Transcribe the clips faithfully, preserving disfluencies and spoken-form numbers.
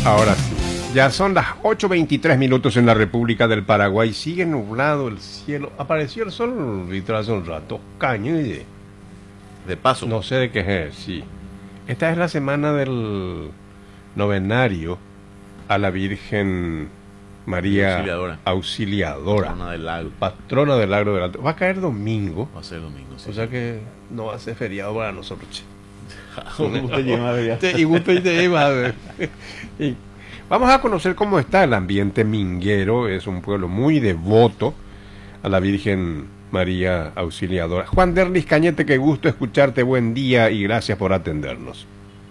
Ahora sí. Ya son las ocho veintitrés minutos en la República del Paraguay. Sigue nublado el cielo. Apareció el sol literal hace un rato. Caño y de... De paso. No sé de qué es, sí. Esta es la semana del novenario a la Virgen María Auxiliadora. Auxiliadora. Patrona del lago. Patrona del Agro del Alto. Va a caer domingo. Va a ser domingo, sí. O sea que no va a ser feriado para nosotros, che. Gusto llevar ya. Y gusto y te lleva. Y vamos a conocer cómo está el ambiente minguero. Es un pueblo muy devoto a la Virgen María Auxiliadora. Juan Derlis Cañete, qué gusto escucharte. Buen día y gracias por atendernos.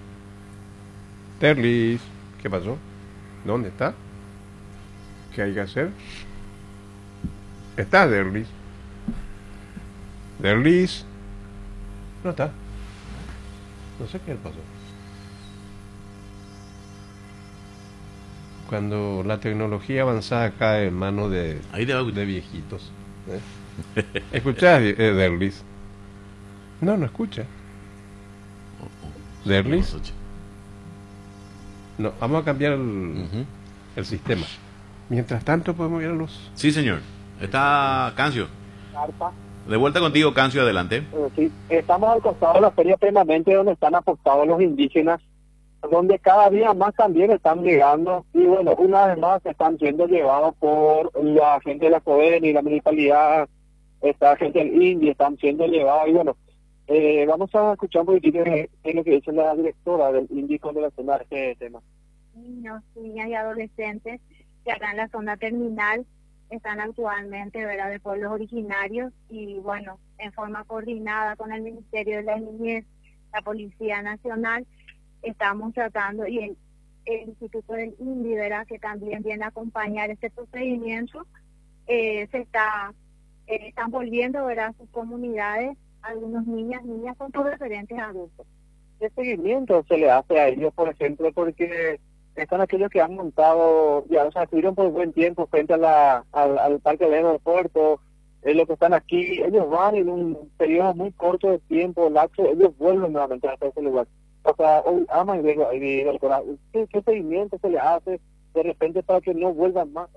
Derlis, ¿qué pasó? ¿Dónde está? ¿Qué hay que hacer? ¿Está Derlis? Derlis. No está. No sé qué le pasó. Cuando la tecnología avanzada cae en manos de, Ahí te va a de viejitos. ¿eh? ¿Escuchás, eh, Derlis? No, no escucha. ¿Derlis? No, vamos a cambiar el, Uh-huh. el sistema. Mientras tanto podemos ir a los... Sí, señor. Está Cancio. Carpa. De vuelta contigo, Cancio, adelante. Eh, sí, estamos al costado de la feria permanente donde están apostados los indígenas, donde cada día más también están llegando y bueno, una vez más están siendo llevados por la gente de la CODEN y la municipalidad, esta gente del I N D I, están siendo llevados y bueno, eh, vamos a escuchar un poquitito de, de lo que dice la directora del I N D I con relación a este tema. Niños, niñas y adolescentes que acá en la zona terminal están actualmente, ¿verdad?, de pueblos originarios y bueno, en forma coordinada con el Ministerio de la Niñez, la Policía Nacional, estamos tratando y el, el Instituto del I N D I, ¿verdad?, que también viene a acompañar este procedimiento, eh, se está, eh, están volviendo, ¿verdad?, a sus comunidades, algunos niñas, niñas con sus referentes adultos. ¿Qué seguimiento se le hace a ellos, por ejemplo, porque están aquellos que han montado, ya, o sea, estuvieron por buen tiempo frente a la, al, al parque del aeropuerto, eh, los que están aquí, ellos van en un periodo muy corto de tiempo, lapso, ellos vuelven nuevamente a ese lugar. O sea, hoy aman y digo, y digo, ¿qué, ¿qué seguimiento se le hace de repente para que no vuelvan más?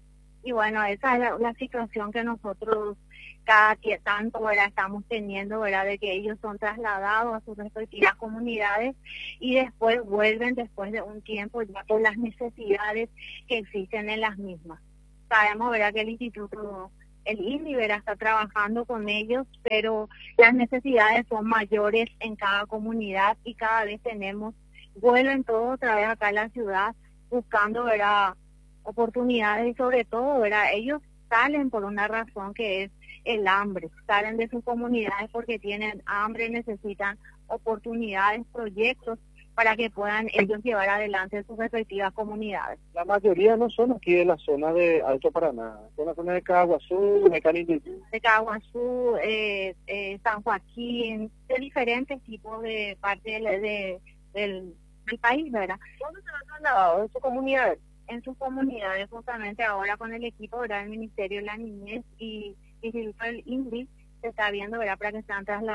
Y bueno, esa es la, la situación que nosotros cada que tanto, ¿verdad?, estamos teniendo, ¿verdad?, de que ellos son trasladados a sus respectivas comunidades y después vuelven después de un tiempo ya por las necesidades que existen en las mismas. Sabemos, ¿verdad?, que el instituto, el I N D I, ¿verdad?, está trabajando con ellos, pero las necesidades son mayores en cada comunidad y cada vez tenemos, vuelven todos otra vez acá en la ciudad buscando, ¿verdad?, oportunidades y sobre todo, ¿verdad?, ellos salen por una razón que es el hambre, salen de sus comunidades porque tienen hambre, necesitan oportunidades, proyectos para que puedan ellos llevar adelante sus respectivas comunidades. La mayoría no son aquí de la zona de Alto Paraná, son la zona de Caguazú, de Canindí. De Caguazú, eh, eh, San Joaquín, de diferentes tipos de parte de, de, del, del país, ¿verdad? ¿Dónde se han trasladado? ¿En sus comunidades? En sus comunidades, justamente ahora con el equipo, ¿verdad?, del Ministerio de la Niñez y Instituto del I N D I, se está viendo, ¿verdad?, para que sean trasladados